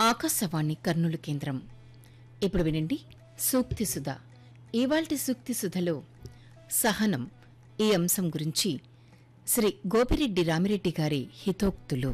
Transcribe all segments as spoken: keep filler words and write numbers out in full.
ఆకాశవాణి కర్నూలు కేంద్రం. ఇప్పుడు వినండి సూక్తి సుధ. ఇవాల్టి సూక్తి సుధలో సహనం ఈ అంశం గురించి శ్రీ గోపిరెడ్డి రామిరెడ్డి గారి హితోక్తులు.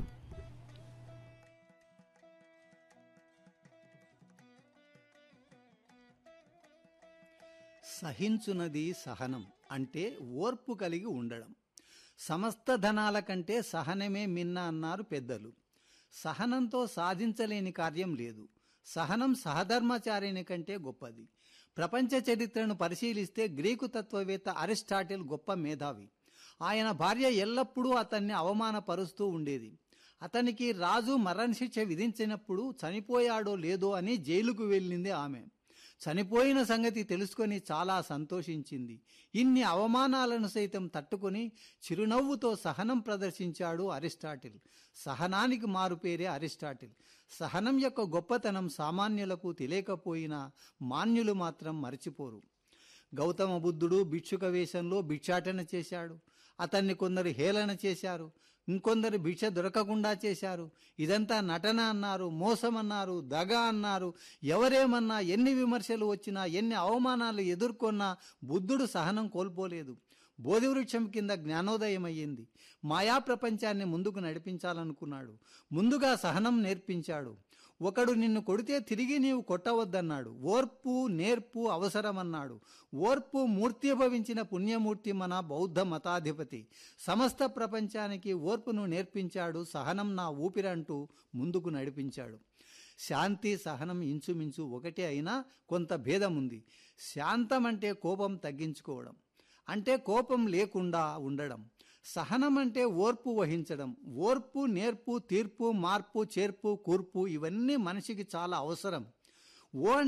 సహించునది సహనం అంటే ఓర్పు కలిగి ఉండడం. సమస్త ధనాల కంటే సహనమే మిన్న అన్నారు పెద్దలు. సహనంతో సాధించలేని కార్యం లేదు. సహనం సహధర్మచారిణి కంటే గొప్పది. ప్రపంచ చరిత్రను పరిశీలిస్తే గ్రీకు తత్వవేత్త అరిస్టాటిల్ గొప్ప మేధావి. ఆయన భార్య ఎల్లప్పుడూ అతన్ని అవమానపరుస్తూ ఉండేది. అతనికి రాజు మరణశిక్ష విధించినప్పుడు చనిపోయాడో లేదో అని జైలుకు వెళ్ళింది ఆమె. చనిపోయిన సంగతి తెలుసుకొని చాలా సంతోషించింది. ఇన్ని అవమానాలను సైతం తట్టుకొని చిరునవ్వుతో సహనం ప్రదర్శించాడు అరిస్టాటిల్. సహనానికి మారుపేరే అరిస్టాటిల్. సహనం యొక్క గొప్పతనం సామాన్యులకు తెలియకపోయినా మాన్యులు మాత్రం మరచిపోరు. గౌతమ బుద్ధుడు భిక్షుక వేషంలో భిక్షాటన చేశాడు. అతన్ని కొందరు హేళన చేశారు, ఇంకొందరు భిక్ష దొరకకుండా చేశారు. ఇదంతా నటన అన్నారు, మోసం అన్నారు, దగ అన్నారు. ఎవరేమన్నా, ఎన్ని విమర్శలు వచ్చినా, ఎన్ని అవమానాలు ఎదుర్కొన్నా బుద్ధుడు సహనం కోల్పోలేదు. బోధివృక్షం కింద జ్ఞానోదయం అయ్యింది. మాయా ప్రపంచాన్ని ముందుకు నడిపించాలనుకున్నాడు. ముందుగా సహనం నేర్పించాడు. ఒకడు నిన్ను కొడితే తిరిగి నీవు కొట్టవద్దన్నాడు. ఓర్పు నేర్పు అవసరమన్నాడు. ఓర్పు మూర్తిభవించిన పుణ్యమూర్తి మన బౌద్ధ మతాధిపతి. సమస్త ప్రపంచానికి ఓర్పును నేర్పించాడు. సహనం నా ఊపిరంటూ ముందుకు నడిపించాడు. శాంతి సహనం ఇంచుమించు ఒకటే అయినా కొంత భేదముంది. శాంతం అంటే కోపం తగ్గించుకోవడం, అంటే కోపం లేకుండా ఉండడం. సహనం అంటే ఓర్పు వహించడం. ఓర్పు నేర్పు తీర్పు మార్పు చేర్పు కూర్పు ఇవన్నీ మనిషికి చాలా అవసరం. ఓ